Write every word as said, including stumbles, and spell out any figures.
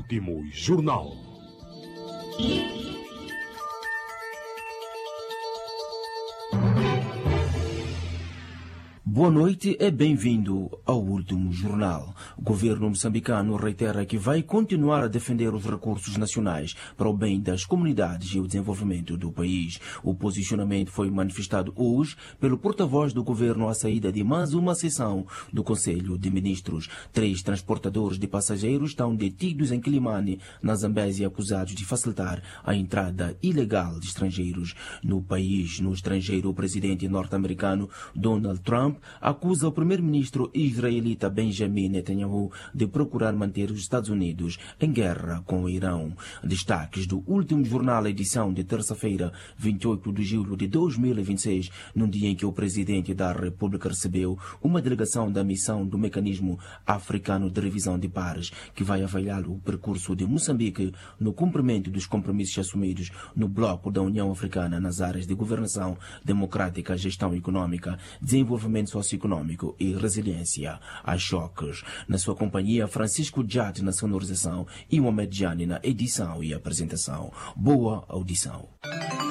Último Jornal. Boa noite e bem-vindo ao Último Jornal. O governo moçambicano reitera que vai continuar a defender os recursos nacionais para o bem das comunidades e o desenvolvimento do país. O posicionamento foi manifestado hoje pelo porta-voz do governo à saída de mais uma sessão do Conselho de Ministros. Três transportadores de passageiros estão detidos em Quilimane, na Zambésia, acusados de facilitar a entrada ilegal de estrangeiros no país. No estrangeiro, o presidente norte-americano Donald Trump acusa o primeiro-ministro israelita Benjamin Netanyahu de procurar manter os Estados Unidos em guerra com o Irão. Destaques do Último Jornal, edição de terça-feira, vinte e oito de julho de dois mil e vinte e seis, num dia em que o presidente da República recebeu uma delegação da missão do Mecanismo Africano de Revisão de Pares, que vai avaliar o percurso de Moçambique no cumprimento dos compromissos assumidos no bloco da União Africana nas áreas de governação democrática, gestão econômica, desenvolvimento socioeconômico e resiliência a choques. Na sua companhia, Francisco Jade na sonorização e Mohamed Jani na edição e apresentação. Boa audição.